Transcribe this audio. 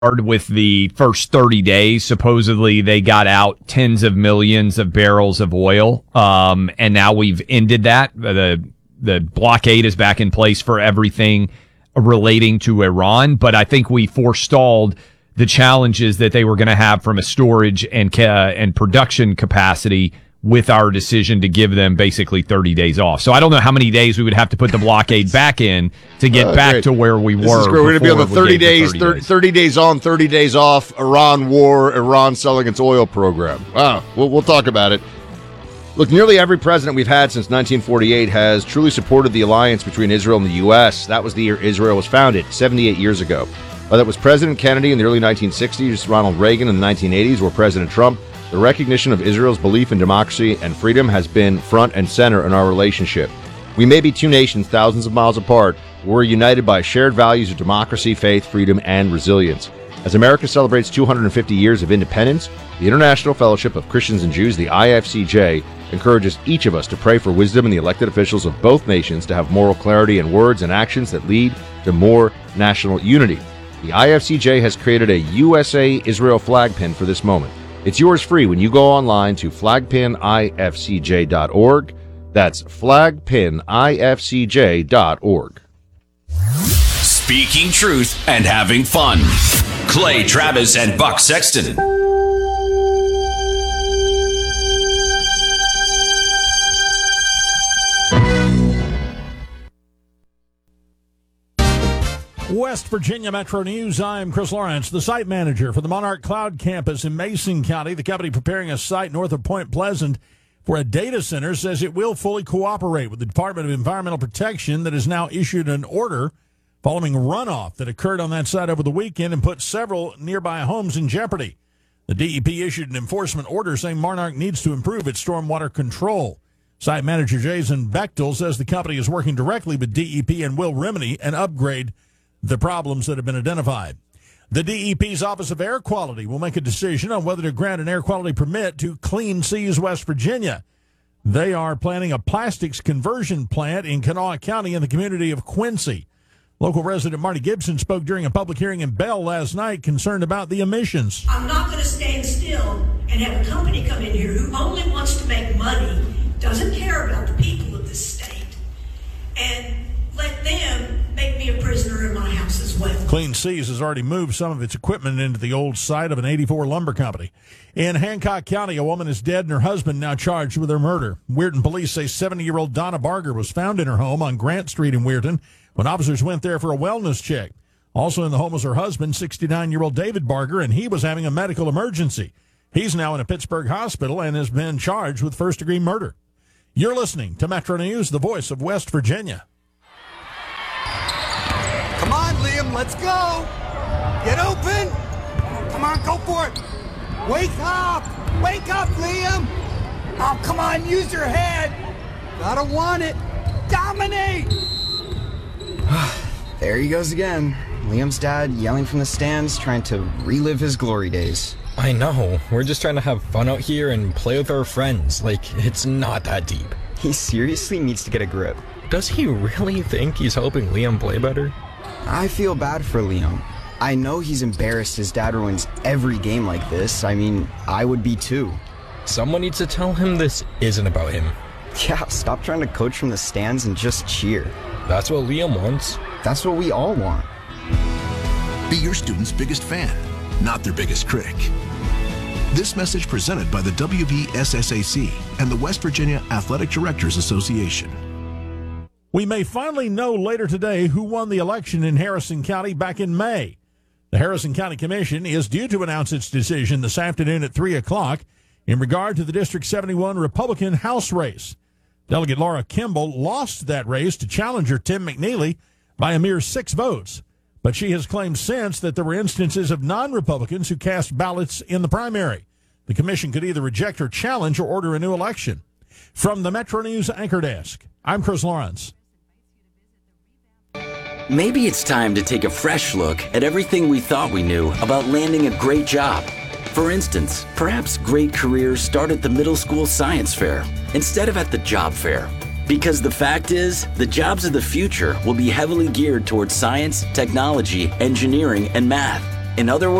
with the first 30 days. Supposedly they got out tens of millions of barrels of oil. And now we've ended that. The blockade is back in place for everything relating to Iran. But I think we forestalled the challenges that they were going to have from a storage and production capacity with our decision to give them basically 30 days off. So I don't know how many days we would have to put the blockade back in to get back to where we were. We're going to be on the 30 days on, 30 days off, Iran war, Iran selling its oil program. Wow, we'll talk about it. Look, nearly every president we've had since 1948 has truly supported the alliance between Israel and the U.S. That was the year Israel was founded, 78 years ago. Whether it was President Kennedy in the early 1960s, Ronald Reagan in the 1980s, or President Trump, the recognition of Israel's belief in democracy and freedom has been front and center in our relationship. We may be two nations thousands of miles apart, but we're united by shared values of democracy, faith, freedom, and resilience. As America celebrates 250 years of independence, the International Fellowship of Christians and Jews, the IFCJ, encourages each of us to pray for wisdom in the elected officials of both nations to have moral clarity in words and actions that lead to more national unity. The IFCJ has created a USA Israel flag pin for this moment. It's yours free when you go online to flagpinifcj.org. That's flagpinifcj.org. Speaking truth and having fun. Clay Travis and Buck Sexton. West Virginia Metro News, I'm Chris Lawrence, the site manager for the Monarch Cloud campus in Mason County. The company preparing a site north of Point Pleasant for a data center says it will fully cooperate with the Department of Environmental Protection that has now issued an order following runoff that occurred on that site over the weekend and put several nearby homes in jeopardy. The DEP issued an enforcement order saying Monarch needs to improve its stormwater control. Site manager Jason Bechtel says the company is working directly with DEP and will remedy and upgrade the problems that have been identified. The DEP's Office of Air Quality will make a decision on whether to grant an air quality permit to Clean Seas, West Virginia. They are planning a plastics conversion plant in Kanawha County in the community of Quincy. Local resident Marty Gibson spoke during a public hearing in Bell last night concerned about the emissions. I'm not going to stand still and have a company come in here who only wants to make money, doesn't care about the people of this state, and let them make me a prisoner in my house as well. Clean Seas has already moved some of its equipment into the old site of an 84 lumber company. In Hancock County, a woman is dead and her husband now charged with her murder. Weirton police say 70-year-old Donna Barger was found in her home on Grant Street in Weirton when officers went there for a wellness check. Also in the home was her husband, 69-year-old David Barger, and he was having a medical emergency. He's now in a Pittsburgh hospital and has been charged with first-degree murder. You're listening to Metro News, the voice of West Virginia. Come on, Liam, let's go. Get open. Come on, go for it. Wake up. Wake up, Liam. Oh, come on, use your head. Gotta want it. Dominate. There he goes again. Liam's dad yelling from the stands, trying to relive his glory days. I know. We're just trying to have fun out here and play with our friends. Like, it's not that deep. He seriously needs to get a grip. Does he really think he's helping Liam play better? I feel bad for Liam. I know he's embarrassed his dad ruins every game like this. I mean, I would be too. Someone needs to tell him this isn't about him. Yeah, stop trying to coach from the stands and just cheer. That's what Liam wants. That's what we all want. Be your student's biggest fan, not their biggest critic. This message presented by the WVSSAC and the West Virginia Athletic Directors Association. We may finally know later today who won the election in Harrison County back in May. The Harrison County Commission is due to announce its decision this afternoon at 3 o'clock in regard to the District 71 Republican House race. Delegate Laura Kimball lost that race to challenger Tim McNeely by a mere 6 votes, but she has claimed since that there were instances of non-Republicans who cast ballots in the primary. The commission could either reject her challenge or order a new election. From the Metro News Anchor Desk, I'm Chris Lawrence. Maybe it's time to take a fresh look at everything we thought we knew about landing a great job. For instance, perhaps great careers start at the middle school science fair instead of at the job fair. Because the fact is, the jobs of the future will be heavily geared towards science, technology, engineering, and math. In other words,